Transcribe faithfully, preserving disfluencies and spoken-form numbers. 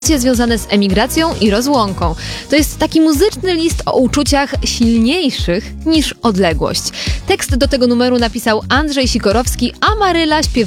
związane z emigracją i rozłąką. To jest taki muzyczny list o uczuciach silniejszych niż odległość. Tekst do tego numeru napisał Andrzej Sikorowski, a Maryla śpiewa